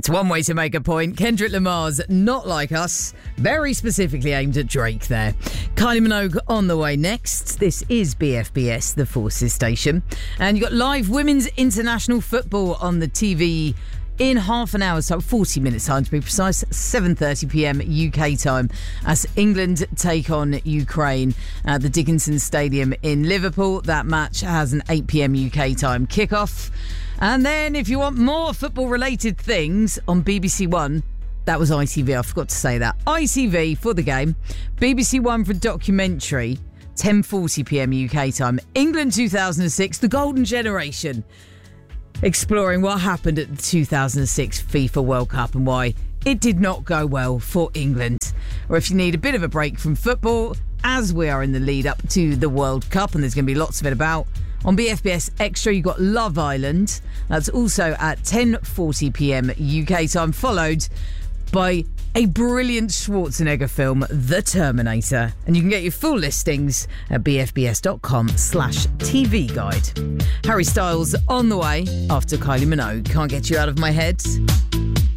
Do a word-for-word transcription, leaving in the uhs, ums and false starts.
It's one way to make a point. Kendrick Lamar's Not Like Us, very specifically aimed at Drake there. Kylie Minogue on the way next. This is B F B S, the Forces Station. And you've got live women's international football on the T V in half an hour's time, forty minutes time to be precise, seven thirty p.m. U K time, as England take on Ukraine at the Dickinson Stadium in Liverpool. That match has an eight p.m. U K time kickoff. And then if you want more football-related things on B B C One, that was I T V, I forgot to say that. I T V for the game, B B C One for documentary, ten forty p.m. U K time. England two thousand six, the golden generation, exploring what happened at the two thousand six FIFA World Cup and why it did not go well for England. Or if you need a bit of a break from football, as we are in the lead up to the World Cup, and there's going to be lots of it about, on B F B S Extra, you've got Love Island. That's also at ten forty p.m. U K time, followed by a brilliant Schwarzenegger film, The Terminator. And you can get your full listings at bfbs.com slash TV guide. Harry Styles on the way after Kylie Minogue. Can't Get You Out of My Head.